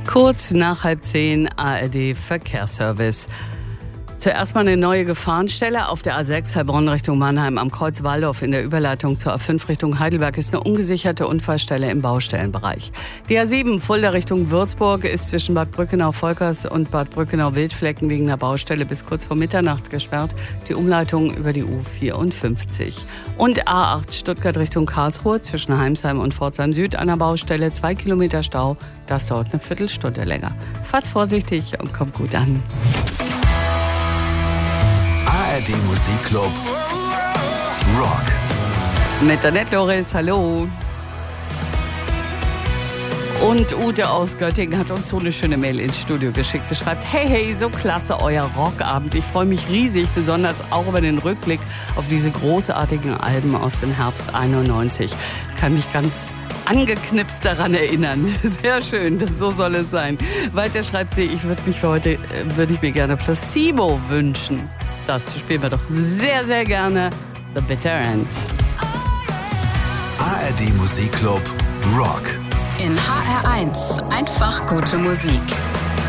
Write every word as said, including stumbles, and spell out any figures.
Kurz nach halb zehn A R D Verkehrsservice. Zuerst mal eine neue Gefahrenstelle auf der A sechs Heilbronn Richtung Mannheim am Kreuz Waldorf in der Überleitung zur A fünf Richtung Heidelberg ist eine ungesicherte Unfallstelle im Baustellenbereich. Die A sieben Fulda Richtung Würzburg ist zwischen Bad Brückenau-Volkers und Bad Brückenau-Wildflecken wegen einer Baustelle bis kurz vor Mitternacht gesperrt. Die Umleitung über die U vierundfünfzig. Und A acht Stuttgart Richtung Karlsruhe zwischen Heimsheim und Pforzheim Süd an der Baustelle. Zwei Kilometer Stau, das dauert eine Viertelstunde länger. Fahrt vorsichtig und kommt gut an. A R D Musikclub Rock. Mit Annette Loris, hallo. Und Ute aus Göttingen hat uns so eine schöne Mail ins Studio geschickt. Sie schreibt, hey, hey, so klasse euer Rockabend. Ich freue mich riesig, besonders auch über den Rückblick auf diese großartigen Alben aus dem Herbst einundneunzig. Kann mich ganz angeknipst daran erinnern. Sehr schön, so soll es sein. Weiter schreibt sie, ich würde mich für heute, würde ich mir gerne Placebo wünschen. Das spielen wir doch sehr, sehr gerne. The Bitter End. A R D Musikclub Rock. In H R eins einfach gute Musik.